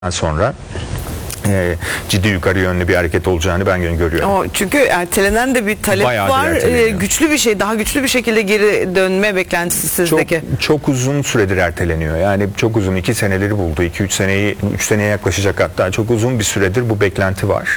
sonra ciddi yukarı yönlü bir hareket olacağını ben görüyorum. Çünkü ertelenen de bir talep Bayağıdır var. erteleniyor. Güçlü bir şey, daha güçlü bir şekilde geri dönme beklentisi sizdeki. Çok uzun süredir erteleniyor. Yani çok uzun, 2 seneleri buldu. 3 seneye yaklaşacak, hatta çok uzun bir süredir bu beklenti var.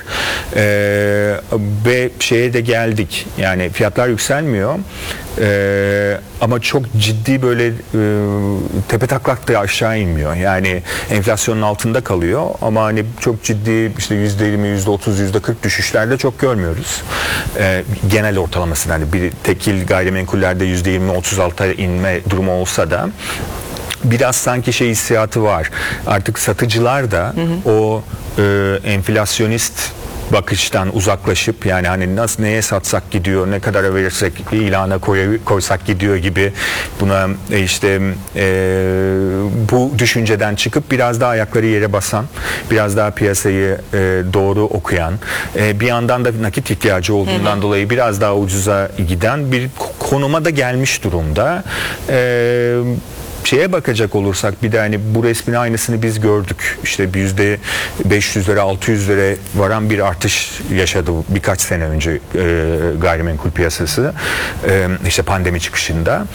Ve şeye de geldik. Yani fiyatlar yükselmiyor. Ama çok ciddi böyle tepetaklak da aşağı inmiyor. Yani enflasyonun altında kalıyor ama hani çok ciddi işte %20, %30, %40 düşüşlerde çok görmüyoruz. Genel ortalamasında hani bir tekil gayrimenkullerde %20-30 inme durumu olsa da biraz sanki hissiyatı var. Artık satıcılar da o enflasyonist bakıştan uzaklaşıp, yani hani nasıl, neye satsak gidiyor, ne kadara verirsek ilana koysak gidiyor gibi, buna bu düşünceden çıkıp biraz daha ayakları yere basan, biraz daha piyasayı doğru okuyan, bir yandan da nakit ihtiyacı olduğundan dolayı biraz daha ucuza giden bir konuma da gelmiş durumda. Şeye bakacak olursak bir de hani bu resmin aynısını biz gördük. İşte %500'lere 600'lere varan bir artış yaşadı birkaç sene önce gayrimenkul piyasası. İşte pandemi çıkışında.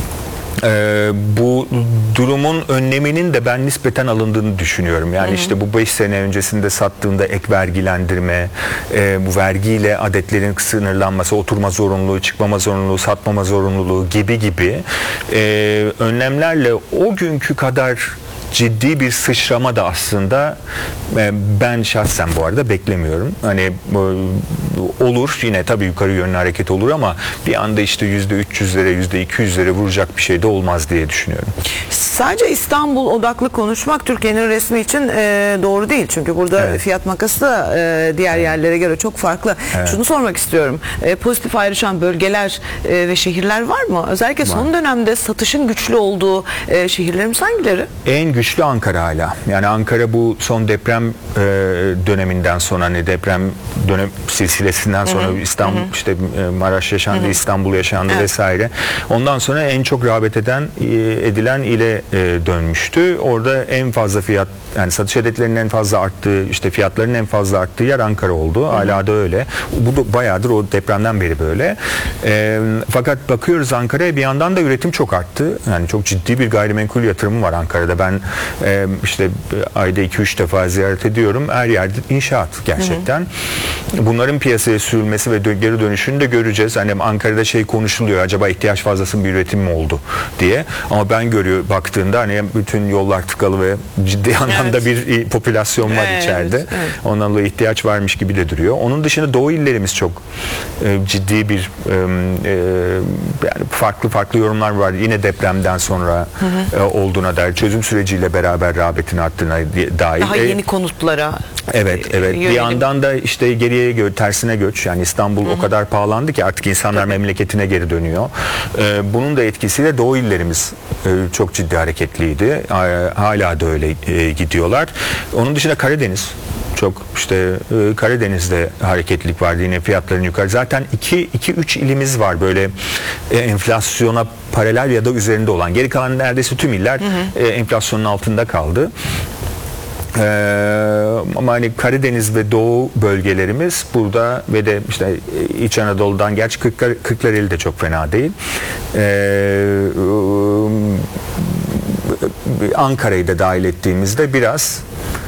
Bu durumun önleminin de ben nispeten alındığını düşünüyorum. Yani işte bu 5 sene öncesinde sattığında ek vergilendirme, bu vergiyle adetlerin sınırlanması, oturma zorunluluğu, çıkmama zorunluluğu, satmama zorunluluğu gibi önlemlerle o günkü kadar ciddi bir sıçrama da aslında ben şahsen bu arada beklemiyorum. Hani olur, yine tabii yukarı yönlü hareket olur ama bir anda işte %300'lere, %200'lere vuracak bir şey de olmaz diye düşünüyorum. Sadece İstanbul odaklı konuşmak Türkiye'nin resmi için doğru değil. Çünkü burada fiyat makası da diğer yerlere göre çok farklı. Şunu sormak istiyorum. Pozitif ayrışan bölgeler ve şehirler var mı? Özellikle son dönemde satışın güçlü olduğu şehirlerimiz hangileri? En güçlü Ankara hala. Yani Ankara bu son deprem döneminden sonra, hani deprem dönem silsilesinden sonra İstanbul, işte Maraş yaşandı, İstanbul yaşandı vesaire. Ondan sonra en çok rağbet edilen ile dönmüştü. Orada en fazla fiyat, yani satış adetlerinin en fazla arttığı, işte fiyatların en fazla arttığı yer Ankara oldu. Hala da öyle. Bu da bayağıdır, o depremden beri böyle. Fakat bakıyoruz Ankara'ya, bir yandan da üretim çok arttı. Yani çok ciddi bir gayrimenkul yatırımı var Ankara'da. Ben işte ayda 2-3 defa ziyaret ediyorum. Her yerde inşaat gerçekten. Bunların piyasaya sürülmesi ve geri dönüşünü de göreceğiz. Hani Ankara'da konuşuluyor. Acaba ihtiyaç fazlası bir üretim mi oldu diye. Ama ben baktığında hani bütün yollar tıkalı ve ciddi anlamda bir popülasyon var içeride. Ondan dolayı ihtiyaç varmış gibi de duruyor. Onun dışında Doğu illerimiz çok ciddi bir yani farklı yorumlar var. Yine depremden sonra olduğuna dair, çözüm süreciyle beraber rağbetin arttığına dair. Daha yeni konutlara. Evet. Bir yandan da işte geriye tersine göç. Yani İstanbul o kadar pahalandı ki artık insanlar memleketine geri dönüyor. Bunun da etkisiyle Doğu illerimiz çok ciddi hareketliydi. Hala da öyle gidiyorlar. Onun dışında Karadeniz çok, işte Karadeniz'de hareketlilik vardı, yine fiyatların yukarı. Zaten 2-3 ilimiz var böyle enflasyona paralel ya da üzerinde olan. Geri kalan neredeyse tüm iller enflasyonun altında kaldı. Ama hani Karadeniz ve Doğu bölgelerimiz burada ve de işte İç Anadolu'dan, gerçi Kırklareli de çok fena değil. Ankara'yı da dahil ettiğimizde biraz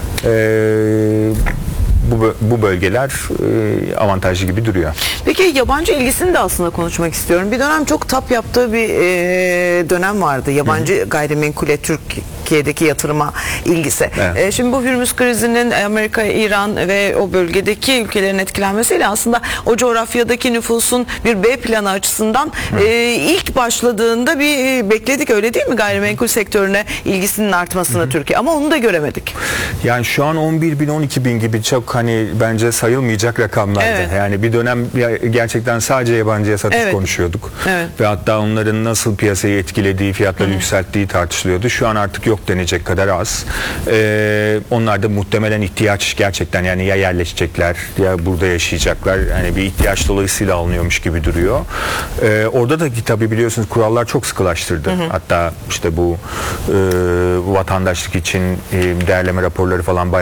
bu bölgeler avantajlı gibi duruyor. Peki yabancı ilgisini de aslında konuşmak istiyorum. Bir dönem çok tap yaptığı bir dönem vardı. Yabancı gayrimenkule, Türkiye'deki yatırıma ilgisi. Şimdi bu Hürmüz krizinin Amerika, İran ve o bölgedeki ülkelerin etkilenmesiyle aslında o coğrafyadaki nüfusun bir B planı açısından ilk başladığında bir bekledik, öyle değil mi, gayrimenkul sektörüne ilgisinin artmasını Türkiye, ama onu da göremedik. Yani şu an 11.000-12.000 gibi çok hani bence sayılmayacak rakamlardı. Evet. Yani bir dönem gerçekten sadece yabancıya satış Evet. konuşuyorduk. Evet. Ve hatta onların nasıl piyasayı etkilediği, fiyatları yükselttiği tartışılıyordu. Şu an artık yok denecek kadar az. Onlar da muhtemelen ihtiyaç gerçekten, yani ya yerleşecekler ya burada yaşayacaklar. Yani bir ihtiyaç dolayısıyla alınıyormuş gibi duruyor. Orada da tabii biliyorsunuz kurallar çok sıkılaştırdı. Hatta işte bu vatandaşlık için değerleme raporları falan bayağı